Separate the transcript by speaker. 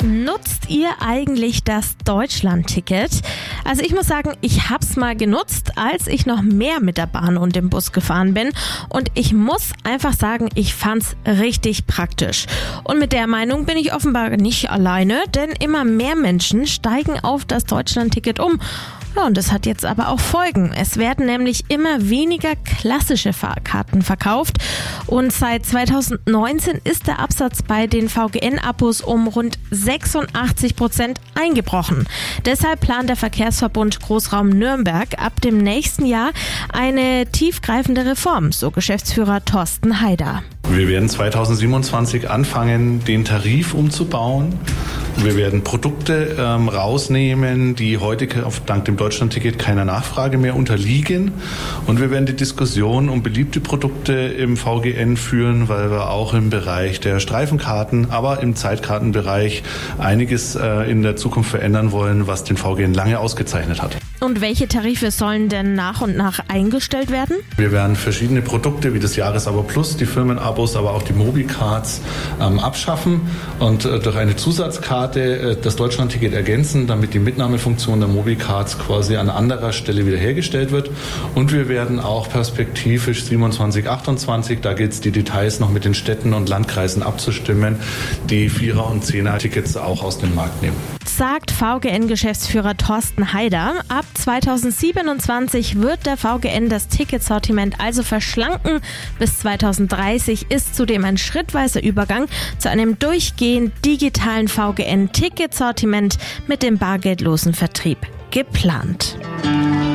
Speaker 1: Nutzt ihr eigentlich das Deutschland-Ticket? Also ich muss sagen, ich hab's mal genutzt, als ich noch mehr mit der Bahn und dem Bus gefahren bin. Und ich muss einfach sagen, ich fand's richtig praktisch. Und mit der Meinung bin ich offenbar nicht alleine, denn immer mehr Menschen steigen auf das Deutschland-Ticket um. Ja, und das hat jetzt aber auch Folgen. Es werden nämlich immer weniger klassische Fahrkarten verkauft. Und seit 2019 ist der Absatz bei den VGN-Abos um rund 86% eingebrochen. Deshalb plant der Verkehrsverbund Großraum Nürnberg ab dem nächsten Jahr eine tiefgreifende Reform, so Geschäftsführer Thorsten Heider.
Speaker 2: Wir werden 2027 anfangen, den Tarif umzubauen. Wir werden Produkte rausnehmen, die heute dank dem Deutschlandticket keiner Nachfrage mehr unterliegen. Und wir werden die Diskussion um beliebte Produkte im VGN führen, weil wir auch im Bereich der Streifenkarten, aber im Zeitkartenbereich einiges in der Zukunft verändern wollen, was den VGN lange ausgezeichnet hat.
Speaker 1: Und welche Tarife sollen denn nach und nach eingestellt werden?
Speaker 2: Wir werden verschiedene Produkte wie das Jahresabo Plus, die Firmenabos, aber auch die Mobicards abschaffen und durch eine Zusatzkarte das Deutschlandticket ergänzen, damit die Mitnahmefunktion der Mobicards quasi an anderer Stelle wiederhergestellt wird. Und wir werden auch perspektivisch 27, 28, da gilt es die Details noch mit den Städten und Landkreisen abzustimmen, die 4er- und 10er-Tickets auch aus dem Markt nehmen.
Speaker 1: Sagt VGN-Geschäftsführer Thorsten Heider. Ab 2027 wird der VGN das Ticketsortiment also verschlanken. Bis 2030 ist zudem ein schrittweiser Übergang zu einem durchgehend digitalen VGN-Ticketsortiment mit dem bargeldlosen Vertrieb geplant.